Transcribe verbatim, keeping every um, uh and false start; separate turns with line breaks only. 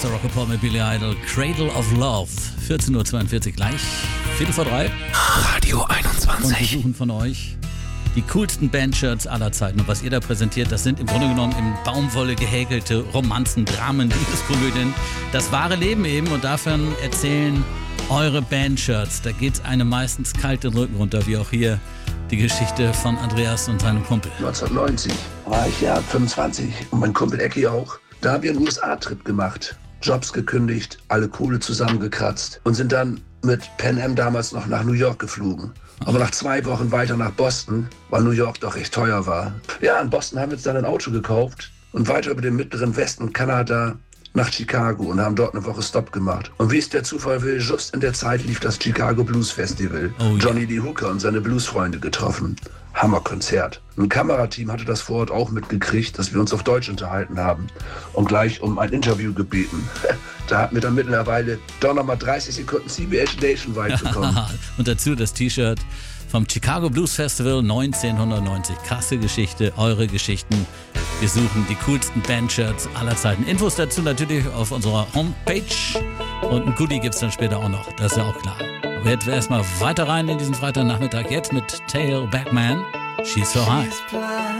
Mister Rock'n'Roll mit Billy Idol, Cradle of Love. vierzehn Uhr zweiundvierzig gleich, Viertel vor drei.
Radio einundzwanzig.
Und wir suchen von euch die coolsten Bandshirts aller Zeiten. Und was ihr da präsentiert, das sind im Grunde genommen in Baumwolle gehäkelte Romanzen, Dramen, Liebeskomödien. Das wahre Leben eben. Und davon erzählen eure Bandshirts. Da geht einem meistens kalt den Rücken runter, wie auch hier die Geschichte von Andreas und seinem Kumpel.
neunzehnhundertneunzig war ich ja fünfundzwanzig und mein Kumpel Ecki auch. Da haben wir einen U S A-Trip gemacht. Jobs gekündigt, alle Kohle zusammengekratzt und sind dann mit Pan Am damals noch nach New York geflogen. Aber nach zwei Wochen weiter nach Boston, weil New York doch recht teuer war. Ja, in Boston haben wir uns dann ein Auto gekauft und weiter über den mittleren Westen und Kanada nach Chicago und haben dort eine Woche Stopp gemacht. Und wie es der Zufall will, just in der Zeit lief das Chicago Blues Festival.
Oh, yeah.
Johnny Lee Hooker und seine Bluesfreunde getroffen. Hammerkonzert. Ein Kamerateam hatte das vor Ort auch mitgekriegt, dass wir uns auf Deutsch unterhalten haben und gleich um ein Interview gebeten. Da hatten wir dann mittlerweile doch nochmal dreißig Sekunden C B S Nationwide bekommen.
Und dazu das T-Shirt vom Chicago Blues Festival neunzehnhundertneunzig. Krasse Geschichte, eure Geschichten. Wir suchen die coolsten Bandshirts aller Zeiten. Infos dazu natürlich auf unserer Homepage. Und ein Goodie gibt es dann später auch noch, das ist ja auch klar. Aber jetzt erstmal weiter rein in diesen Freitagnachmittag. Jetzt mit Tail Backman. She's so high.